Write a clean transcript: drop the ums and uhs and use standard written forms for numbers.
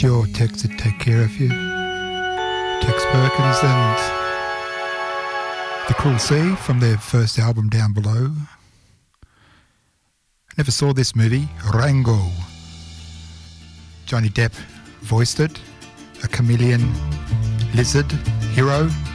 your Tex to Take Care of You. Tex Perkins and The Cruel Sea from their first album Down Below. Never saw this movie, Rango. Johnny Depp voiced it, a chameleon lizard hero.